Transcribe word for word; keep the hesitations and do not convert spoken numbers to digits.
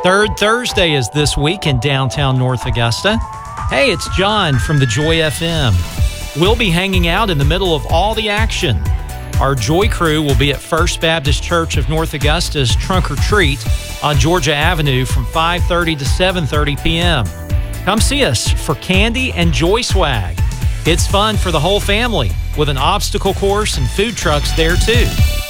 Third Thursday is this week in downtown North Augusta. Hey, it's John from the Joy F M. We'll be hanging out in the middle of all the action. Our Joy crew will be at First Baptist Church of North Augusta's Trunk or Treat on Georgia Avenue from five thirty to seven thirty p.m. Come see us for candy and Joy swag. It's fun for the whole family with an obstacle course and food trucks there too.